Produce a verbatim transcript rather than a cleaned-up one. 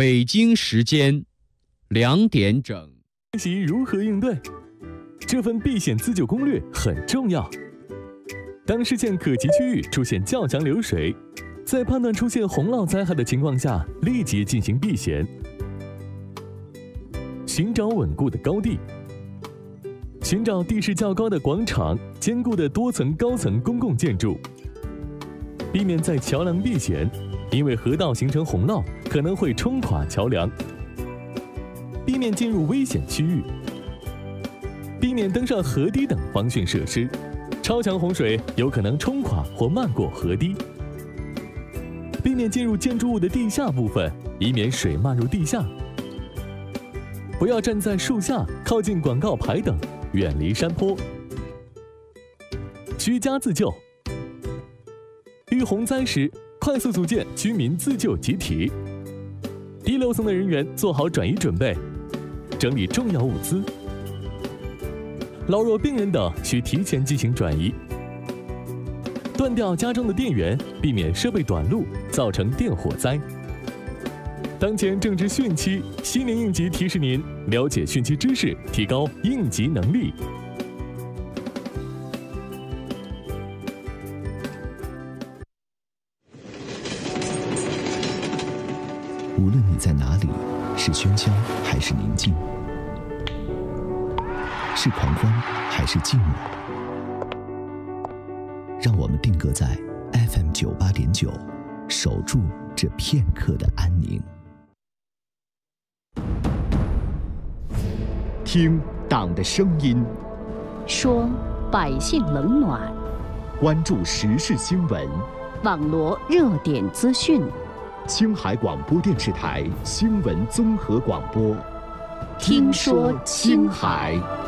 北京时间两点整。 学习如何应对，这份避险自救攻略很重要。当视线可及区域出现较强流水，在判断出现洪涝灾害的情况下，立即进行避险。寻找稳固的高地，寻找地势较高的广场、坚固的多层高层公共建筑，避免在桥梁避险，因为河道形成洪涝可能会冲垮桥梁。避免进入危险区域，避免登上河堤等防汛设施，超强洪水有可能冲垮或漫过河堤。避免进入建筑物的地下部分，以免水漫入地下。不要站在树下、靠近广告牌等，远离山坡。居家自救，遇洪灾时，快速组建居民自救集体。低楼层的人员做好转移准备，整理重要物资。老弱病人等需提前进行转移。断掉家中的电源，避免设备短路，造成电火灾。当前正值汛期，新年应急提示您了解汛期知识，提高应急能力。 无论你在哪里，是喧嚣还是宁静，是狂欢还是寂寞，让我们定格在 F M 九八点九，守住这片刻的安宁。 听党的声音， 说百姓冷暖， 关注时事新闻， 网罗热点资讯。 青海广播电视台新闻综合广播， 听说青海。